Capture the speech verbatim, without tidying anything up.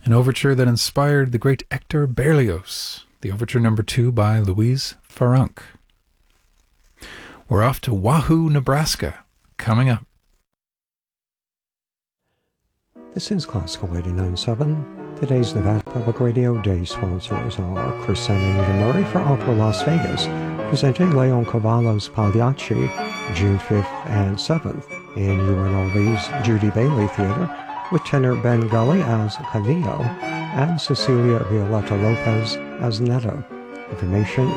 an overture that inspired the great Hector Berlioz, the overture number two by Louise Farunk. We're off to Wahoo, Nebraska, coming up. This is Classical eighty-nine point seven. Today's Nevada Public Radio Day sponsors are Chris and Anita Murray for Opera Las Vegas, presenting Leon Cavallo's Pagliacci June fifth and seventh in U N L V's Judy Bailey Theater, with tenor Ben Gully as Cavillo and Cecilia Violeta Lopez as Netta. Information